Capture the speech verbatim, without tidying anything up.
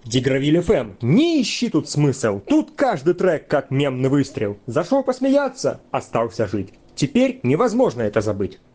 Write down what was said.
Дигравиль эф эм, не ищи тут смысл, тут каждый трек как мемный выстрел. Зашел посмеяться, остался жить. Теперь невозможно это забыть.